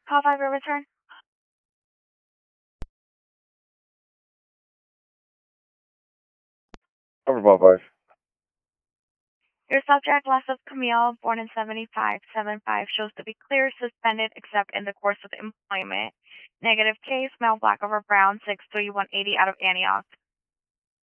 Call 5 your return. Overball 5. Your subject, Leslie Camille, born in 7575, shows to be clear, suspended, except in the course of employment. Negative case, male, black over brown, 6'3", 180, out of Antioch.